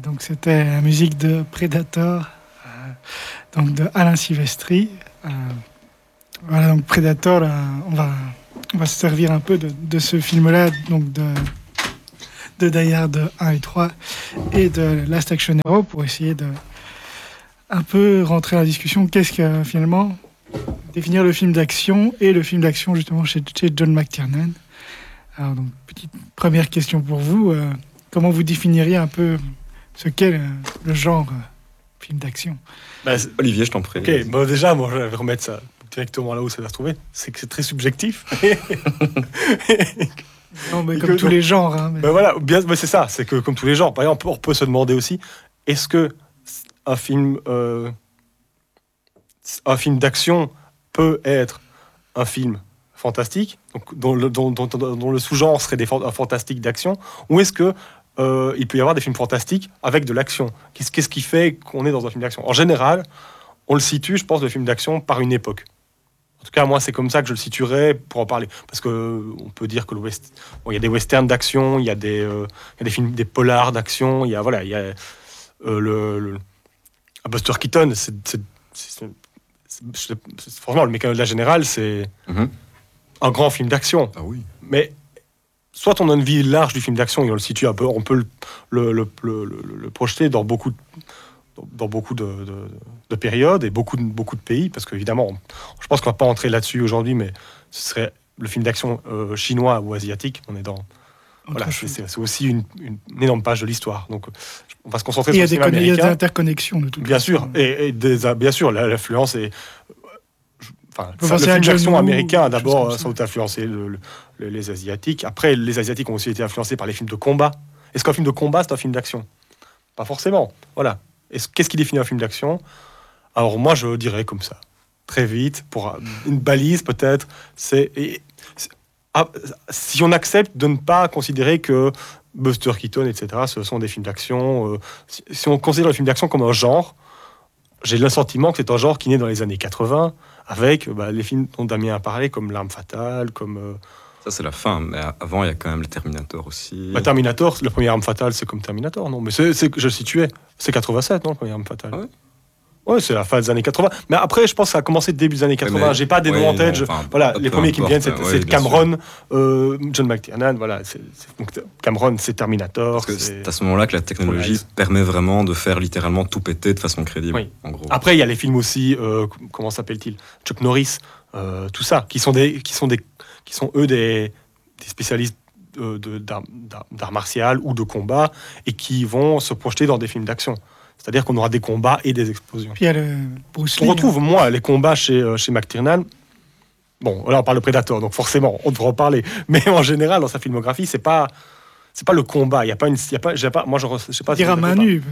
Donc c'était la musique de Predator, donc de Alain Silvestri. Voilà, donc Predator, on va se servir un peu de ce film-là, donc de Die Hard 1 et 3 et de Last Action Hero pour essayer de un peu rentrer dans la discussion. Qu'est-ce que finalement définir le film d'action et le film d'action justement chez John McTiernan. Alors donc petite première question pour vous, comment vous définiriez un peu ce qu'est le genre film d'action? Olivier, je t'en prie. Ok, bon, déjà, moi je vais remettre ça directement là où ça va se trouver. C'est que c'est très subjectif. Non, mais comme tous les genres. Hein, mais... voilà, mais c'est ça, c'est que comme tous les genres. Par exemple, on peut se demander aussi, est-ce que un film d'action peut être un film fantastique, donc dont le sous-genre serait un fantastique d'action, ou est-ce que il peut y avoir des films fantastiques avec de l'action? Qu'est-ce qui fait qu'on est dans un film d'action? En général, on le situe, je pense, le film d'action par une époque. En tout cas, moi, c'est comme ça que je le situerais pour en parler. Parce qu'on peut dire que il y a des westerns d'action, il y a des films, des polars d'action, il y a Buster Keaton, franchement, le mécanisme de la générale, c'est un grand film d'action. Ah oui. Mais soit on a une vie large du film d'action et on le situe un peu, on peut le projeter dans beaucoup de périodes et beaucoup de pays, parce qu'évidemment, je pense qu'on va pas entrer là-dessus aujourd'hui, mais ce serait le film d'action chinois ou asiatique. On est dans... Voilà, c'est aussi une énorme page de l'histoire. Donc, on va se concentrer sur le cinéma américain. Il y a des interconnexions de toute façon. Bien sûr, l'influence est... le film d'action américain a d'abord sans doute influencé les Asiatiques. Après, les Asiatiques ont aussi été influencés par les films de combat. Est-ce qu'un film de combat, c'est un film d'action? Pas forcément. Voilà. Qu'est-ce qui définit un film d'action? Alors moi, je dirais comme ça, très vite, pour une balise peut-être, si on accepte de ne pas considérer que Buster Keaton, etc., ce sont des films d'action, si on considère le film d'action comme un genre, j'ai le sentiment que c'est un genre qui naît dans les années 80, avec les films dont Damien a parlé, comme L'Arme Fatale, comme... Ça, c'est la fin, mais avant, il y a quand même le Terminator aussi. Terminator, le premier Arme Fatale, c'est comme Terminator, non? Mais je le situais. C'est 87, non, le premier Arme Fatale? Ah ouais. Ouais, c'est la fin des années 80. Mais après, je pense que ça a commencé début des années 80. Mais j'ai pas des noms en tête. Les premiers qui me viennent, c'est Cameron, John McTiernan. Voilà, donc Cameron, c'est Terminator. Parce que c'est à ce moment-là que la technologie permet vraiment de faire littéralement tout péter de façon crédible. Oui. En gros. Après, il y a les films aussi. Comment s'appelle-t-il? Chuck Norris, tout ça, qui sont eux des spécialistes d'art martial ou de combat et qui vont se projeter dans des films d'action. C'est-à-dire qu'on aura des combats et des explosions. Puis il y a le Bruce Lee. On retrouve, les combats chez McTiernan. Bon, là, on parle de Predator, donc forcément, on devrait en parler. Mais en général, dans sa filmographie, c'est pas le combat. Il y a pas une... moi, je sais pas... Dire à main nue.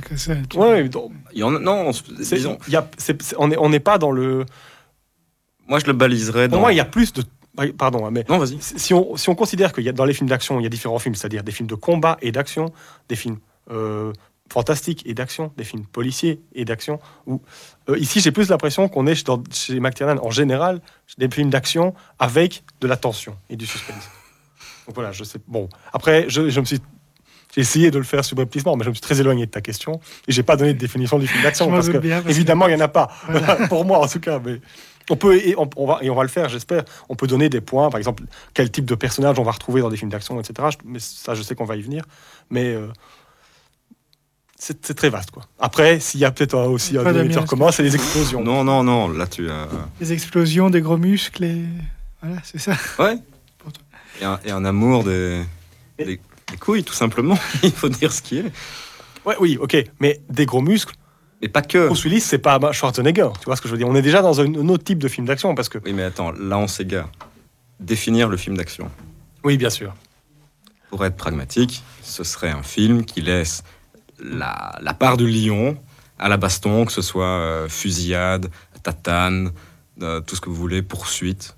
On n'est pas dans le... Moi, je le baliserais dans... Pour moi, il y a plus de... Pardon, mais non, vas-y. Si on considère qu'il y a dans les films d'action, il y a différents films, c'est-à-dire des films de combat et d'action, des films fantastiques et d'action, des films policiers et d'action. Ici, j'ai plus l'impression qu'on est chez McTiernan, en général, des films d'action avec de la tension et du suspense. Donc voilà, je sais. Bon, après, j'ai essayé de le faire subrepticement, mais je me suis très éloigné de ta question et j'ai pas donné de définition du film d'action parce que évidemment, il y en a pas. Voilà. Pour moi, en tout cas, mais. On va le faire, j'espère. On peut donner des points, par exemple, quel type de personnage on va retrouver dans des films d'action, etc. Mais ça, je sais qu'on va y venir. Mais c'est très vaste, quoi. Après, s'il y a peut-être aussi un dénominateur commun, c'est les explosions. Non, là tu as... Les explosions, des gros muscles, voilà, c'est ça. Ouais. Et un amour des couilles, tout simplement. Il faut dire ce qui est. Ouais, oui, ok. Mais des gros muscles, mais pas que. Bruce Willis, c'est pas Schwarzenegger. Tu vois ce que je veux dire? On est déjà dans un autre type de film d'action parce que... Oui, mais attends, là on s'égare. Définir le film d'action. Oui, bien sûr. Pour être pragmatique, ce serait un film qui laisse la part de lion à la baston, que ce soit fusillade, tatane, tout ce que vous voulez, poursuite.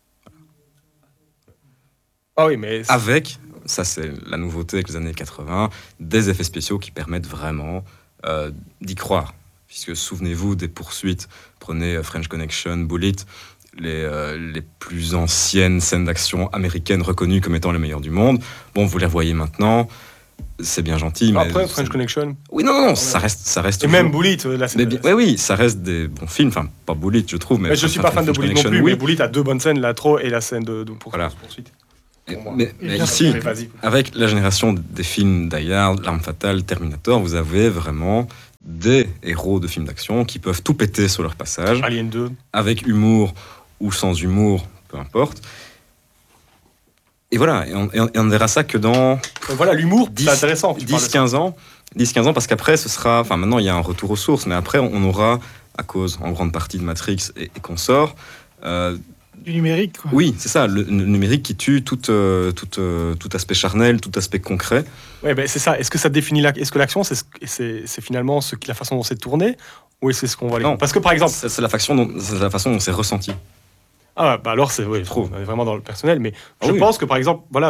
Ah oui, mais... Avec, ça c'est la nouveauté avec les années 80, des effets spéciaux qui permettent vraiment... d'y croire, puisque souvenez-vous des poursuites, prenez French Connection, Bullet, les plus anciennes scènes d'action américaines reconnues comme étant les meilleures du monde. Bon, vous les revoyez maintenant, c'est bien gentil, mais... Après, French Connection. Oui, non, ça reste Et toujours- même Bullet, là, c'est... Oui, ça reste des bons films. Enfin, pas Bullet, je trouve. Mais je suis pas fan de French Bullet non Connection, plus, oui. mais Bullet a 2 bonnes scènes, l'intro et la scène de Voilà. poursuite. Mais, Pour moi. mais Et ici, Mais vas-y. avec la génération des films Die Hard, L'Arme Fatale, Terminator, vous avez vraiment des héros de films d'action qui peuvent tout péter sur leur passage, Alien 2. avec humour ou sans humour, peu importe. Et voilà, et on ne verra ça que dans Voilà, l'humour, 10, c'est intéressant. tu parles de ça. 10-15 ans. 10-15 ans, parce qu'après, ce sera... Enfin, maintenant, il y a un retour aux sources, mais après, on aura, à cause, en grande partie, de Matrix et consorts, Du numérique, quoi. oui, c'est ça, le numérique qui tue tout aspect charnel, tout aspect concret. Ouais, ben c'est ça. Est-ce que ça définit est-ce que l'action, c'est finalement la façon dont c'est tourné, ou c'est ce qu'on va aller. Non. Parce que par exemple, C'est la façon dont c'est ressenti. ah bah alors c'est, oui, Je trouve. on est vraiment dans le personnel, mais Ah je oui. pense que par exemple, voilà,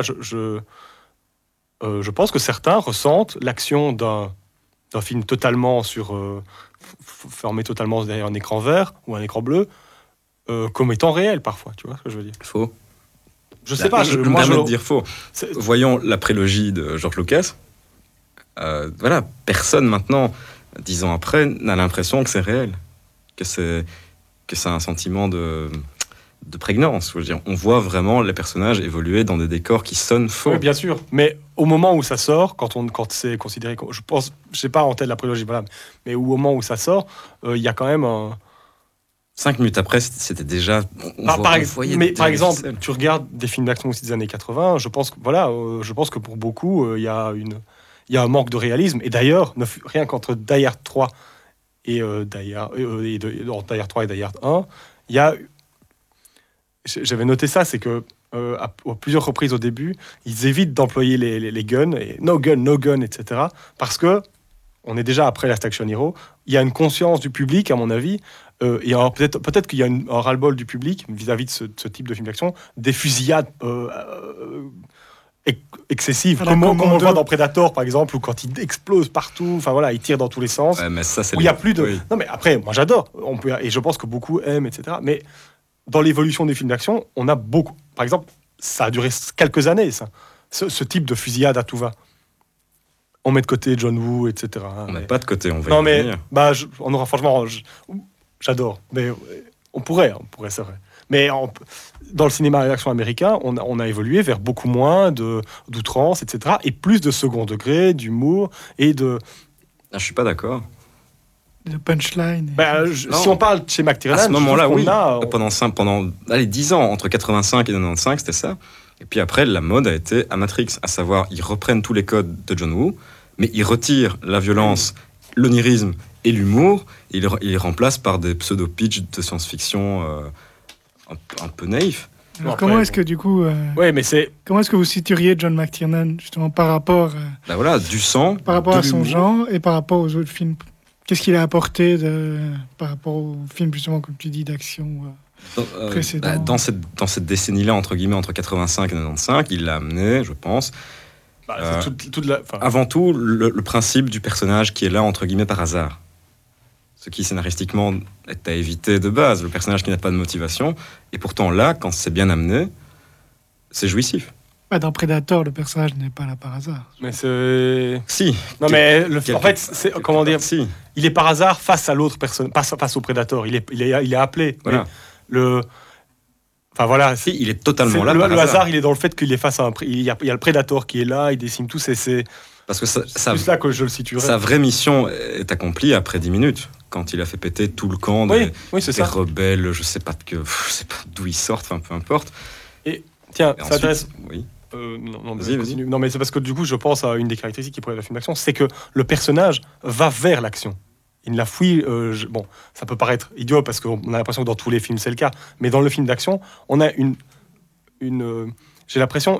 je pense que certains ressentent l'action d'un film totalement formé totalement derrière un écran vert ou un écran bleu comme étant réel parfois. Tu vois ce que je veux dire? Faux. Je sais pas. Je me permets de dire faux. Voyons la prélogie de George Lucas. Voilà, personne maintenant, 10 ans après, n'a l'impression que c'est réel, que c'est un sentiment de prégnance. Je veux dire, on voit vraiment les personnages évoluer dans des décors qui sonnent faux. Oui, bien sûr. Mais au moment où ça sort, quand c'est considéré, je pense, je sais pas en tête la prélogie, voilà, mais au moment où ça sort, il y a quand même un. 5 minutes après, c'était déjà. Par déjà exemple, ficelles. tu regardes des films d'action aussi des années 80, je pense que pour beaucoup, il y a un manque de réalisme. Et d'ailleurs, rien qu'entre Die Hard 3 et Die Hard 3 et Die Hard 1, il y a. J'avais noté ça, c'est que à plusieurs reprises au début, ils évitent d'employer les guns, et no gun, etc. Parce que on est déjà après Last Action Hero. Il y a une conscience du public, à mon avis, et alors peut-être qu'il y a un ras-le-bol du public vis-à-vis de ce type de film d'action, des fusillades excessives, À la comme on le Commando. voit dans Predator, par exemple, où quand il explose partout, enfin voilà, il tire dans tous les sens. Ouais, mais ça, c'est Où il y a plus de. oui. Non, mais après, moi j'adore. Et je pense que beaucoup aiment, etc. Mais dans l'évolution des films d'action, on a beaucoup. Par exemple, ça a duré quelques années, ça. Ce type de fusillade à tout va. On met de côté John Woo, etc. On Mais- n'a pas de côté, on va Non, y mais revenir. on aura franchement. J'adore. Mais on pourrait, c'est vrai. Mais dans le cinéma d'action américain, on a évolué vers beaucoup moins d'outrance, etc. Et plus de second degré, d'humour et de. Ah, je suis pas d'accord. De punchline. Non. Si on parle chez McTiernan, À ce moment-là, oui. a, Pendant 10 ans, entre 85 et 95, c'était ça. Et puis après, la mode a été à Matrix, à savoir, ils reprennent tous les codes de John Woo, mais ils retirent la violence, l'onirisme et l'humour, et ils les remplacent par des pseudo-pitch de science-fiction un peu naïfs. Alors, Après, comment est-ce bon. que du coup, ouais, mais c'est. comment est-ce que vous situeriez John McTiernan justement par rapport Ben voilà, du sang, à de son l'humour. genre et par rapport aux autres films? Qu'est-ce qu'il a apporté par rapport aux films justement comme tu dis d'action précédents? Dans cette décennie-là, entre guillemets, entre 85 et 95, il l'a amené, je pense, C'est toute la. Enfin, avant tout, le principe du personnage qui est là, entre guillemets, par hasard. Ce qui, scénaristiquement, est à éviter de base. Le personnage qui n'a pas de motivation. Et pourtant, là, quand c'est bien amené, c'est jouissif. Dans Predator, le personnage n'est pas là par hasard. mais c'est. Si. Non, mais en fait, c'est quelque comment dire. part, si. Il est par hasard face à l'autre personne, pas face au Predator. Il est appelé. Voilà. Mais enfin voilà. Si, il est totalement C'est là le par hasard, il est dans le fait qu'il est face à il y a le Predator qui est là, il dessine tout. C'est Parce que plus là que je le situerais. sa vraie mission est accomplie après 10 minutes. Quand il a fait péter tout le camp Oui, c'est des ça. rebelles, je sais pas d'où ils sortent, enfin peu importe. Tiens, Et ça ensuite, intéresse. oui. Non, Vas-y. continue. Non, mais c'est parce que du coup, je pense à une des caractéristiques qui pourrait être la film d'action, c'est que le personnage va vers l'action. Il ne la fouille. Bon, ça peut paraître idiot parce qu'on a l'impression que dans tous les films c'est le cas, mais dans le film d'action, on a j'ai l'impression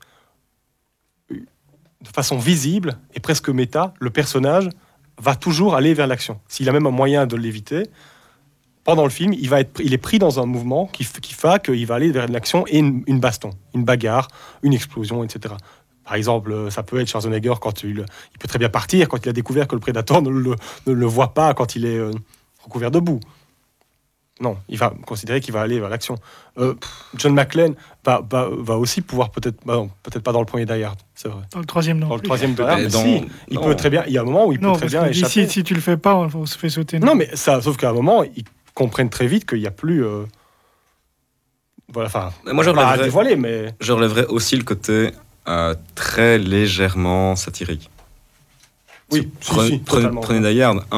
de façon visible et presque méta, le personnage va toujours aller vers l'action. S'il a même un moyen de l'éviter, pendant le film, il est pris dans un mouvement qui fait qu'il va aller vers l'action et une baston, une bagarre, une explosion, etc. Par exemple, ça peut être Schwarzenegger quand il peut très bien partir quand il a découvert que le prédateur ne le voit pas quand il est recouvert de boue. Non, il va considérer qu'il va aller vers l'action. John McClane va aussi pouvoir peut-être pas dans le premier Die Hard, c'est vrai. Dans le troisième, non. Dans le plus. troisième Die Hard, mais Dans- si, il non. peut très bien. Il y a un moment où il peut Non, très parce bien que échapper. si tu le fais pas, on se fait sauter. Non, mais ça, sauf qu'à un moment, ils comprennent très vite qu'il n'y a plus. Voilà, enfin, Moi, je pas à relèverais- dévoiler, mais Je relèverais aussi le côté très légèrement satirique. oui, Prenez totalement. Die Hard